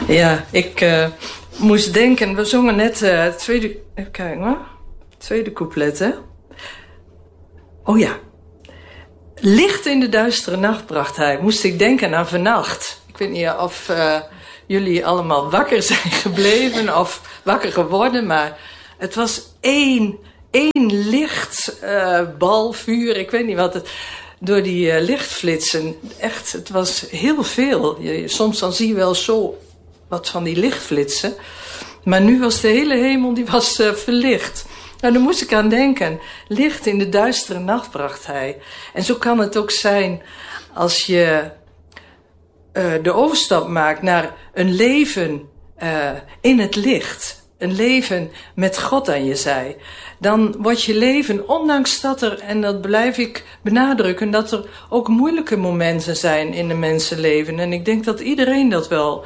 Ja, ik moest denken, we zongen net het tweede... Even kijken hoor. Tweede couplet, hè? Oh ja. Licht in de duistere nacht bracht hij. Moest ik denken aan vannacht. Ik weet niet of jullie allemaal wakker zijn gebleven of wakker geworden, maar het was één lichtbal, vuur, ik weet niet wat het... Door die lichtflitsen, echt, het was heel veel. Soms dan zie je wel zo wat van die lichtflitsen. Maar nu was de hele hemel, die was verlicht. Nou, daar moest ik aan denken. Licht in de duistere nacht bracht hij. En zo kan het ook zijn als je de overstap maakt naar een leven in het licht. Een leven met God aan je zij. Dan wordt je leven, ondanks dat er, en dat blijf ik benadrukken, dat er ook moeilijke momenten zijn in een mensenleven. En ik denk dat iedereen dat wel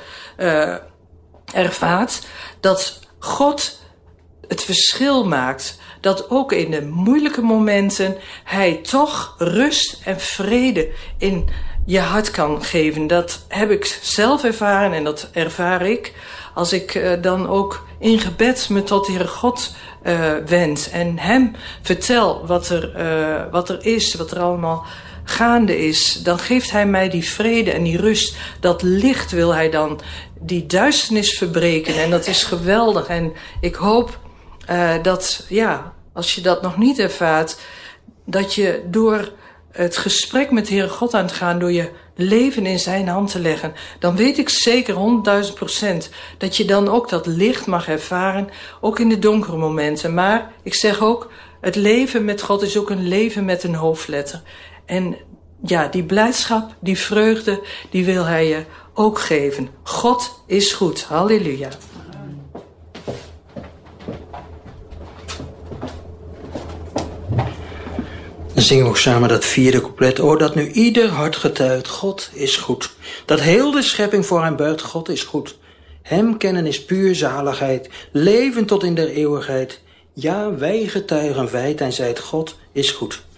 ervaart. Dat God het verschil maakt. Dat ook in de moeilijke momenten hij toch rust en vrede in je hart kan geven. Dat heb ik zelf ervaren en dat ervaar ik als ik dan ook in gebed me tot de Heere God wend en hem vertel wat er is, wat er allemaal gaande is. Dan geeft hij mij die vrede en die rust. Dat licht wil hij dan die duisternis verbreken en dat is geweldig. En ik hoop dat, ja, als je dat nog niet ervaart, dat je door het gesprek met de Heere God aan te gaan, door je leven in zijn hand te leggen, dan weet ik zeker 100.000% dat je dan ook dat licht mag ervaren, ook in de donkere momenten. Maar ik zeg ook, het leven met God is ook een leven met een hoofdletter. En ja, die blijdschap, die vreugde, die wil hij je ook geven. God is goed. Halleluja. Dan zingen we ook samen dat vierde couplet. O, dat nu ieder hart getuigt, God is goed. Dat heel de schepping voor hem buigt, God is goed. Hem kennen is puur zaligheid, leven tot in der eeuwigheid. Ja, wij getuigen wijd en zijd, God is goed.